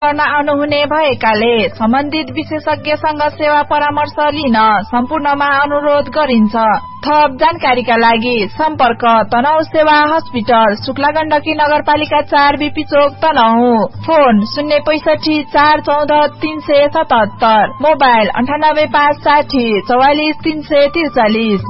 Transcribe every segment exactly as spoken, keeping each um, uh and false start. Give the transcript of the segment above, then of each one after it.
गर्न आउनुहुने भएकाले सम्बन्धित विशेषज्ञसँग सेवा परामर्श लिन सम्पूर्णमा अनुरोध गरिन्छ। थप जानकारीका लागि सम्पर्क तनहुँ सेवा हस्पिटल, शुक्ला गण्डकी नगरपालिका चार, बीपी चोक, तनहुँ। फोन शून्य पैसठी चार चौध तीन सय सतहत्तर, मोबाइल अन्ठानब्बे पाँच साठी चौवालिस तीन सय त्रिचालिस।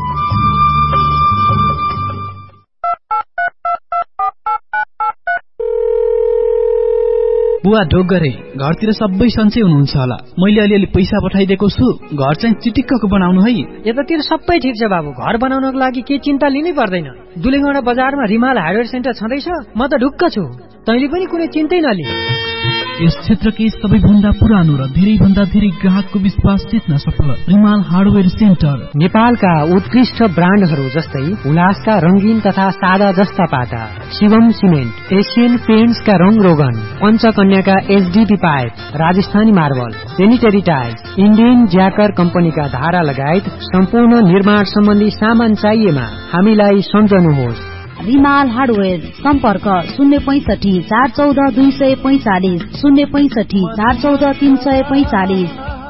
बुवा ढोक गरे, घरतिर सबै सन्चै हुनुहुन्छ होला। मैले अलिअलि पैसा पठाइदिएको छु, घर चाहिँ चिटिक्कको बनाउनु है। यतातिर सबै ठिक छ बाबु, घर बनाउनको लागि के चिन्ता लिनै पर्दैन। दुलेगौडा बजारमा रिमाल हार्डवेयर सेन्टर छँदैछ, म त ढुक्क छु। तैँले पनि कुनै चिन्तै नलि। यस क्षेत्रकै सबैभन्दा पुरानो र धेरै भन्दा धेरै ग्राहकको विश्वास जित्न सफल रिमाल हार्डवेयर सेन्टर। नेपालका उत्कृष्ट ब्रान्डहरू जस्तै उल्लासका रंगीन तथा सादा जस्ता पाटा, शिवम सिमेन्ट, एशियन पेन्ट्सका रंग रोगन, पञ्चकन्याका HDP pipe, Rajasthani marble, sanitary tiles, Indian ज्याकर कम्पनीका धारा लगायत सम्पूर्ण निर्माण सम्बन्धी सामान चाहिएमा हामीलाई सम्झनुहोस्। रिमाल हार्डवेयर, सम्पर्क शून्य पैसठी चार चौध दुई सय पैंचालिस, शून्य पैसठी चार चौध तीन सय पैंचालिस।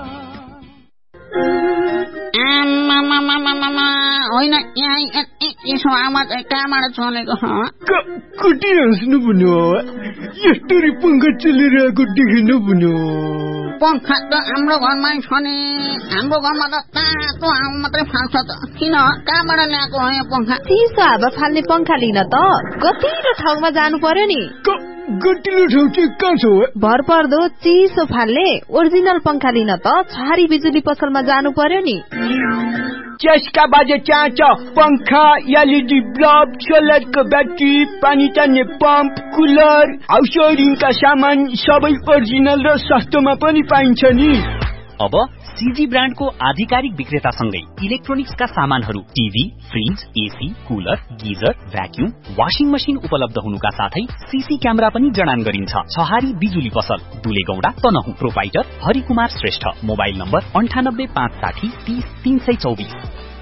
होइन यसो आवाज कहाँबाट चलेको? कति हाँस्नु भन्यो, यस्तरी पंखा चलिरहेको देखिनु भन्यो। पंखा त हाम्रो घरमै छ नि, हाम्रो घरमा त तातो हावा मात्रै फाल्छ त। किन, कहाँबाट ल्याएको हो यो पंखा? चिसो हावा फाल्ने पंखा लिन त गतिलो ठाउँमा जानु पर्यो नि। गतिलो ठाउँ चाहिँ कहाँ छ? भर पर्दो चिसो फाल्ने ओरिजिनल पंखा लिन त छहारी बिजुली पसलमा जानु पर्यो नि। त्यसका बाजे चाहन्छ पंखा, एलईडी बल्ब, सोलरको ब्याट्री, पानी तान्ने पम्प, कुलर, हाउस वायरिङका सामान सबै ओरिजिनल र सस्तोमा पनि पाइन्छ नि। अब सीजी ब्रान्डको आधिकारिक विक्रेतासँगै इलेक्ट्रोनिक्सका सामानहरू, TV, fridge, AC, cooler, geyser, vacuum, washing machine उपलब्ध हुनुका साथै सीसी क्यामेरा पनि जडान गरिन्छ। छहारी बिजुली पसल, दुलेगौडा, Tanahun. Proprietor Harikumar Shrestha. Mobile number अन्ठानब्बे पाँच साठी तीस तीन सय चौबिस।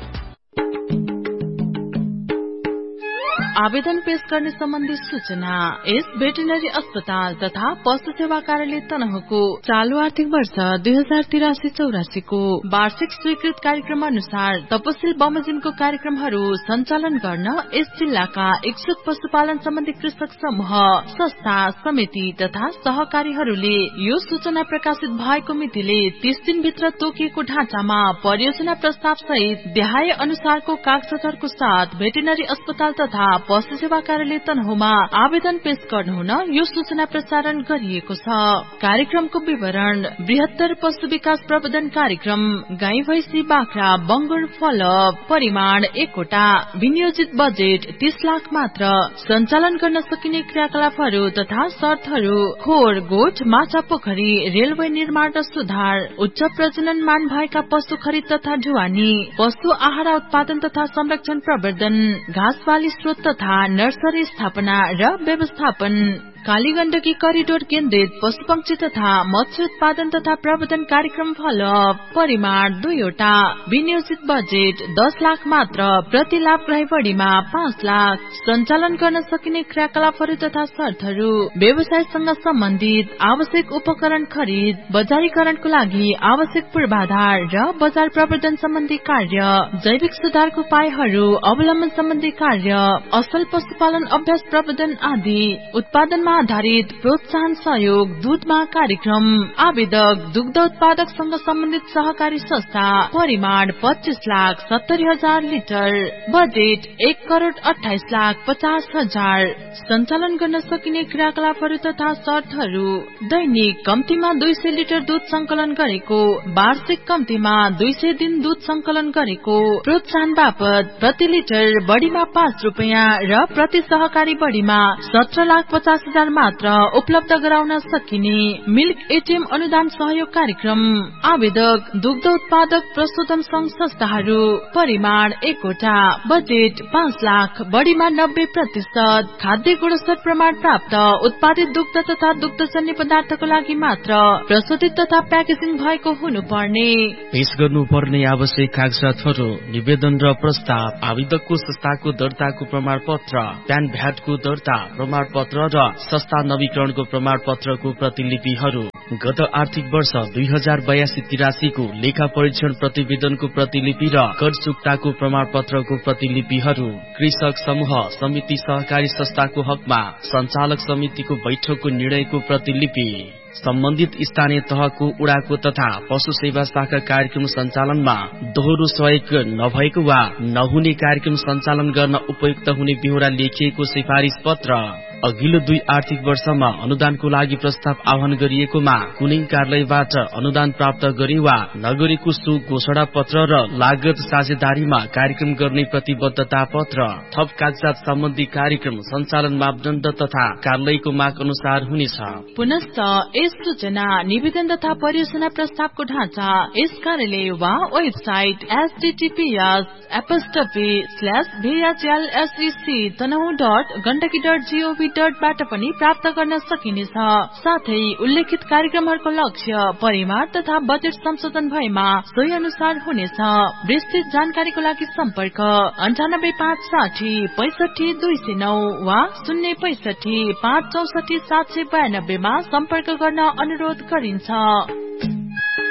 आवेदन पेश गर्ने सम्बन्धी सूचना। यस भेटनरी अस्पताल तथा पशु सेवा कार्यालय तनहुँको चालू आर्थिक वर्ष दुई हजार तिरासी चौरासी को वार्षिक स्वीकृत कार्यक्रम अनुसार तपसिल बमोजिमको कार्यक्रमहरू सञ्चालन गर्न यस जिल्लाका इच्छुक पशुपालन सम्बन्धी कृषक समूह, संस्था, समिति तथा सहकारीहरूले यो सूचना प्रकाशित भएको मितिले तीस दिनभित्र तोकिएको ढाँचामा परियोजना प्रस्ताव सहित देहाय अनुसारको कागजातहरूको साथ भेटनरी अस्पताल तथा पशु सेवा कार्यालय तनहुँमा आवेदन पेश गर्नुहुन यो सूचना प्रसारण गरिएको छ। कार्यक्रमको विवरण: बृहत्तर पशु विकास प्रबन्धन कार्यक्रम, गाई भैंसी बाख्रा बंगुर फलअप, परिमाण एकवटा, विनियोजित बजेट तीस लाख मात्र, सञ्चालन गर्न सकिने क्रियाकलापहरू तथा शर्तहरू: खोर, गोठ, माछा पोखरी, रेलवे निर्माण र सुधार, उच्च प्रजनन मान भएका पशु खरिद तथा ढुवानी, पशु आहार उत्पादन तथा संरक्षण प्रवर्धन, घाँस बाली स्रोत तथा नर्सरी स्थापना र व्यवस्थापन, कालीगण्डकी करिडोर केन्द्रित पशुपक्षी तथा मत्स्य उत्पादन तथा प्रवर्धन कार्यक्रम फलअप, परिमाण दुईवटा, विनियोजित बजेट दस लाख मात्र, प्रति लाभग्राही बढीमा पाँच लाख, सञ्चालन गर्न सकिने क्रियाकलापहरू तथा शर्तहरू: व्यवसायसँग सम्बन्धित आवश्यक उपकरण खरिद, बजारीकरणको लागि आवश्यक पूर्वाधार र बजार प्रवर्धन सम्बन्धी कार्य, जैविक सुधारको उपायहरू अवलम्बन सम्बन्धी कार्य, असल पशुपालन अभ्यास प्रवर्धन आदि, उत्पादनमा आधारित प्रोत्साहन सहयोग दूधमा कार्यक्रम, आवेदक दुग्ध उत्पादकसँग सम्बन्धित सहकारी संस्था, परिमाण पच्चीस लाख सत्तरी हजार लिटर, बजेट एक करोड़ अठाइस लाख पचास हजार, सञ्चालन गर्न सकिने क्रियाकलापहरू तथा शर्तहरू: दैनिक कम्तीमा दुई सय लिटर दूध संकलन गरेको, वार्षिक कम्तीमा दुई सय दिन दूध संकलन गरेको, प्रोत्साहन बापत प्रति लिटर बढीमा पाँच रूपियाँ र प्रति सहकारी बढीमा सत्र लाख पचास हजार मात्र उपलब्ध गराउन सकिने, मिल्क एटीएम अनुदान सहयोग कार्यक्रम, आवेदक दुग्ध उत्पादक प्रशोधन संघ संस्थाहरू, परिमाण एकवटा, बजेट पाँच लाख बढीमा नब्बे प्रतिशत, खाद्य गुणस्तर प्रमाण प्राप्त उत्पादित दुग्ध तथा दुग्धजन्य पदार्थको लागि मात्र प्रशोधित तथा प्याकेजिङ भएको हुनुपर्ने। पेश गर्नुपर्ने आवश्यक कागजातहरू: निवेदन र प्रस्ताव, आवेदकको संस्थाको दर्ताको प्रमाण पत्र, प्यान भ्याटको दर्ता प्रमाण पत्र र सस्ता नवीकरणको प्रमाण पत्रको प्रतिलिपिहरू, गत आर्थिक वर्ष दुई हजार बयासी तिरासीको लेखा परीक्षण प्रतिवेदनको प्रतिलिपि र कर चुक्ताको प्रमाण पत्रको प्रतिलिपिहरू, कृषक समूह समिति सहकारी संस्थाको हकमा सञ्चालक समितिको बैठकको निर्णयको प्रतिलिपि, सम्बन्धित स्थानीय तहको उडाको तथा पशु सेवा शाखा कार्यक्रम सञ्चालनमा दोहोरो सहयोग नभएको वा नहुने कार्यक्रम सञ्चालन गर्न उपयुक्त हुने बेहोरा लेखिएको सिफारिस पत्र, अघिल्लो दुई आर्थिक वर्षमा अनुदानको लागि प्रस्ताव आह्वान गरिएकोमा कुनै कार्यालयबाट अनुदान प्राप्त गरे वा नगरेको सो घोषणा पत्र र लागत साझेदारीमा कार्यक्रम गर्ने प्रतिबद्धता पत्र, थप कागजात सम्बन्धी कार्यक्रम सञ्चालन मापदण्ड तथा कार्यालयको माग अनुसार हुनेछ। पुनश्च यस सूचना निवेदन तथा परियोजना प्रस्तावको ढाँचा यस कार्यालय वा website HTTPS apostrophe slash भीएचएलएसईसी Tanahun dot Gandaki dot gov डटबाट पनि प्राप्त गर्न सकिनेछ। साथै उल्लेखित कार्यक्रमहरूको लक्ष्य परिमाण तथा बजेट संशोधन भएमा सोही अनुसार हुनेछ। विस्तृत जानकारीको लागि सम्पर्क अन्ठानब्बे पाँच साठी पैसठी दुई सय नौ वा शून्य पैसठी पाँच चौसठी सात सय बयानब्बेमा सम्पर्क गर्न अनुरोध गरिन्छ।